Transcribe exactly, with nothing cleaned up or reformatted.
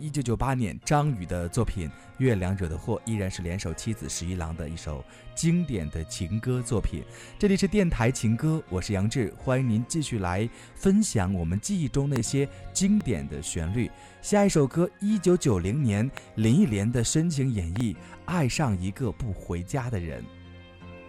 一九九八年张宇的作品《月亮惹的祸》，依然是联手妻子十一郎的一首经典的情歌作品。这里是电台情歌，我是杨志，欢迎您继续来分享我们记忆中那些经典的旋律。下一首歌，一九九零年林忆莲的深情演绎《爱上一个不回家的人》。